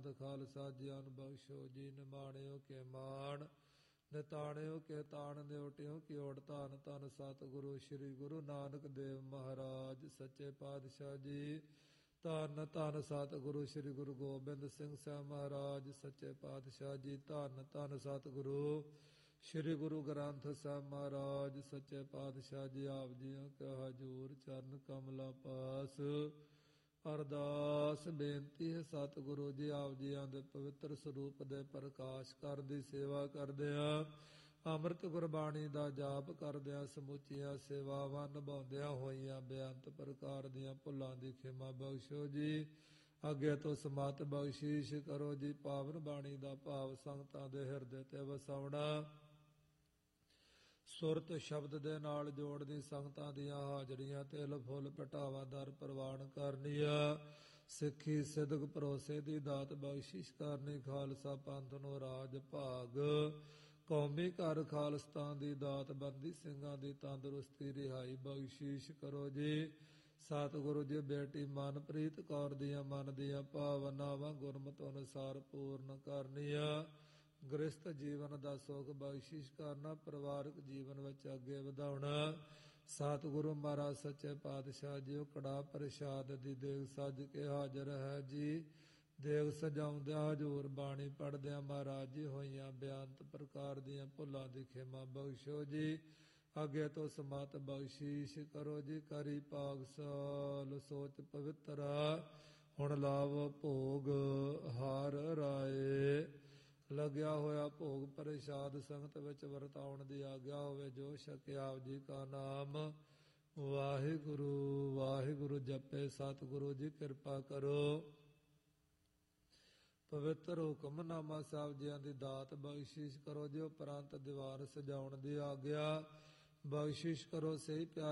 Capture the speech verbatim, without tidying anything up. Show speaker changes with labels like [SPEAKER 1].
[SPEAKER 1] ਖਾਲਸਾ ਗਿਆਨ ਬਖਸ਼ੋ ਜੀ। ਨਿਮਾਣਿਓ ਕੇ ਮਾਣ ਨਿਤਾਣਿਓ ਕੇ ਤਾਣ ਨਿਉਟਿਓ ਕੀ ਓੜ ਧੰਨ ਧੰਨ ਸਤਿਗੁਰੂ ਸ੍ਰੀ ਗੁਰੂ ਨਾਨਕ ਦੇਵ ਮਹਾਰਾਜ ਸੱਚੇ ਪਾਤਸ਼ਾਹ ਜੀ। ਧੰਨ ਧੰਨ ਸਤਿਗੁਰੂ ਸ੍ਰੀ ਗੁਰੂ ਗੋਬਿੰਦ ਸਿੰਘ ਸਾਹਿਬ ਮਹਾਰਾਜ ਸੱਚੇ ਪਾਤਸ਼ਾਹ ਜੀ। ਧੰਨ ਧੰਨ ਸਤਿਗੁਰੂ ਸ੍ਰੀ ਗੁਰੂ ਗ੍ਰੰਥ ਸਾਹਿਬ ਮਹਾਰਾਜ ਸੱਚੇ ਪਾਤਸ਼ਾਹ ਜੀ। ਆਪ ਜੀਆਂ ਕਾ ਹਜ਼ੂਰ ਚਰਨ ਕਮਲਾ ਪਾਸ ਅਰਦਾਸ ਬੇਨਤੀ ਹੈ ਸਤਿਗੁਰੂ ਜੀ। ਆਪ ਜੀਆਂ ਦੇ ਪਵਿੱਤਰ ਸਰੂਪ ਦੇ ਪ੍ਰਕਾਸ਼ ਕਰ ਦੀ ਸੇਵਾ ਕਰਦਿਆਂ ਅੰਮ੍ਰਿਤ ਗੁਰਬਾਣੀ ਦਾ ਜਾਪ ਕਰਦਿਆਂ ਸਮੁੱਚੀਆਂ ਸੇਵਾਵਾਂ ਨਿਭਾਉਂਦਿਆਂ ਹੋਈਆਂ ਬੇਅੰਤ ਪ੍ਰਕਾਰ ਦੀਆਂ ਭੁੱਲਾਂ ਦੀ ਖਿਮਾ ਬਖਸ਼ੋ ਜੀ। ਅੱਗੇ ਤੋਂ ਸਮਤ ਬਖਸ਼ੀਸ਼ ਕਰੋ ਜੀ। ਪਾਵਨ ਬਾਣੀ ਦਾ ਭਾਵ ਸੰਗਤਾਂ ਦੇ ਹਿਰਦੇ ਤੇ ਵਸਾਉਣਾ, ਸੁਰਤ ਸ਼ਬਦ ਦੇ ਨਾਲ ਜੋੜਦੀ ਸੰਗਤਾਂ ਦੀਆਂ ਹਾਜ਼ਰੀਆਂ ਤਿਲ ਫੁੱਲ ਭਟਾਵਾਂ ਦਰ ਪ੍ਰਵਾਨ ਕਰਨੀਆਂ, ਸਿੱਖੀ ਸਿਦਕ ਭਰੋਸੇ ਦੀ ਦਾਤ ਬਖਸ਼ਿਸ਼ ਕਰਨੀ, ਖਾਲਸਾ ਪੰਥ ਨੂੰ ਰਾਜ ਭਾਗ, ਕੌਮੀ ਘਰ ਖਾਲਸਤਾਨ ਦੀ ਦਾਤ, ਬੰਦੀ ਸਿੰਘਾਂ ਦੀ ਤੰਦਰੁਸਤੀ ਰਿਹਾਈ ਬਖਸ਼ਿਸ਼ ਕਰੋ ਜੀ। ਸਤਿਗੁਰੂ ਜੀ ਬੇਟੀ ਮਨਪ੍ਰੀਤ ਕੌਰ ਦੀਆਂ ਮਨ ਦੀਆਂ ਭਾਵਨਾਵਾਂ ਗੁਰਮਤਿ ਅਨੁਸਾਰ ਪੂਰਨ ਕਰਨੀਆਂ, ਗ੍ਰਸਤ ਜੀਵਨ ਦਾ ਸੁੱਖ ਬਖਸ਼ਿਸ਼ ਕਰਨਾ, ਪਰਿਵਾਰਕ ਜੀਵਨ ਵਿੱਚ ਅੱਗੇ ਵਧਾਉਣਾ। ਸਤਿਗੁਰੂ ਮਹਾਰਾਜ ਸੱਚੇ ਪਾਤਸ਼ਾਹ ਜੀ ਉਹ ਕੜਾ ਪ੍ਰਸ਼ਾਦ ਦੀ ਦੇਗ ਸੱਜ ਕੇ ਹਾਜ਼ਰ ਹੈ ਜੀ। ਦੇਗ ਸਜਾਉਂਦਿਆਂ ਹਜ਼ੂਰ ਬਾਣੀ ਪੜ੍ਹਦਿਆਂ ਮਹਾਰਾਜ ਜੀ ਹੋਈਆਂ ਬੇਅੰਤ ਪ੍ਰਕਾਰ ਦੀਆਂ ਭੁੱਲਾਂ ਦੀ ਖਿਮਾ ਬਖਸ਼ੋ ਜੀ। ਅੱਗੇ ਤੋਂ ਸਮਤ ਬਖਸ਼ੀਸ਼ ਕਰੋ ਜੀ। ਕਰੀ ਪਾਗ ਸਾਲ ਸੋਚ ਪਵਿੱਤਰਾ ਹੁਣ ਲਾਭ ਭੋਗ ਹਾਰ ਰਾਏ। ਲੱਗਿਆ ਹੋਇਆ ਭੋਗ ਪ੍ਰਸ਼ਾਦ ਸੰਗਤ ਵਿੱਚ ਵਰਤਾਉਣ ਦੀ ਆਗਿਆ ਹੋਵੇ। ਜੋ ਛਕਿਆ ਆਪ ਜੀ ਕਾ ਨਾਮ ਵਾਹਿਗੁਰੂ ਵਾਹਿਗੁਰੂ ਜਪੇ। ਸਤਿਗੁਰੂ ਜੀ ਕਿਰਪਾ ਕਰੋ। ਪਵਿੱਤਰ ਹੁਕਮਨਾਮਾ ਸਾਹਿਬ ਜੀਆਂ ਦੀ ਦਾਤ ਬਖਸ਼ਿਸ਼ ਕਰੋ ਜੀ। ਉਪਰੰਤ ਦੀਵਾਰ ਸਜਾਉਣ ਦੀ ਆਗਿਆ ਬਖਸ਼ਿਸ਼ ਕਰੋ। ਸਹੀ ਪਿਆਰ